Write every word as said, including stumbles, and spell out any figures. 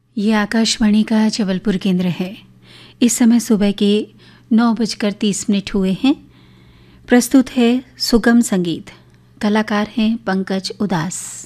ये आकाशवाणी का जबलपुर केंद्र है। इस समय सुबह के नौ बजकर तीस मिनट हुए हैं। प्रस्तुत है सुगम संगीत। कलाकार हैं पंकज उदास।